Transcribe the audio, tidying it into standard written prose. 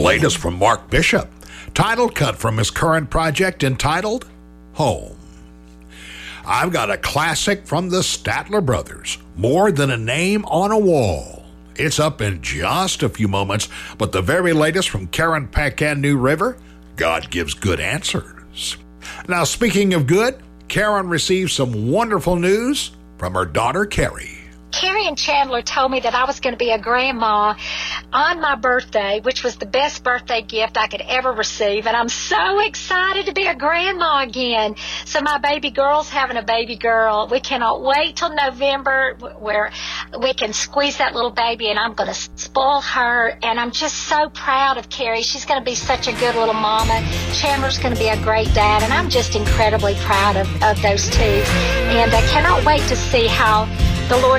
latest from Mark Bishop. Title cut from his current project entitled Home. I've got a classic from the Statler Brothers, More Than a Name on a Wall. It's up in just a few moments, but the very latest from Karen Peck and New River, God Gives Good Answers. Now, speaking of good, Karen received some wonderful news from her daughter, Carrie. Carrie and Chandler told me that I was going to be a grandma on my birthday, which was the best birthday gift I could ever receive. And I'm so excited to be a grandma again. So my baby girl's having a baby girl. We cannot wait till November where we can squeeze that little baby, and I'm going to spoil her. And I'm just so proud of Carrie. She's going to be such a good little mama. Chandler's going to be a great dad, and I'm just incredibly proud of those two. And I cannot wait to see how the Lord